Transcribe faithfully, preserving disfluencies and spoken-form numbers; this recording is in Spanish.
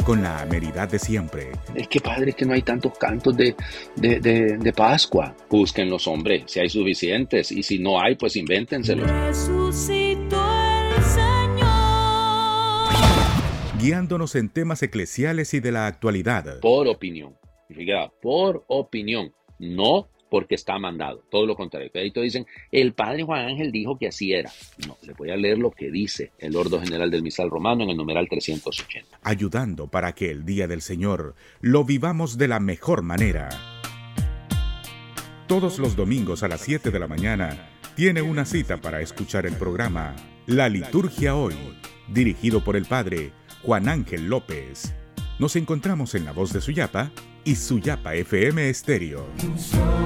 con la amenidad de siempre. Es que padre, que no hay tantos cantos de, de, de, de Pascua. Búsquenlos, hombre, si hay suficientes, y si no hay, pues invéntenselos. Resucitó el Señor. Guiándonos en temas eclesiales y de la actualidad. Por opinión, fíjate, por opinión, no porque está mandado, todo lo contrario. Ahí te dicen, el padre Juan Ángel dijo que así era. No, le voy a leer lo que dice el Ordo General del Misal Romano en el numeral trescientos ochenta. Ayudando para que el día del Señor lo vivamos de la mejor manera. Todos los domingos a las siete de la mañana tiene una cita para escuchar el programa La Liturgia Hoy, dirigido por el padre Juan Ángel López. Nos encontramos en La Voz de Suyapa y Suyapa F M Estéreo.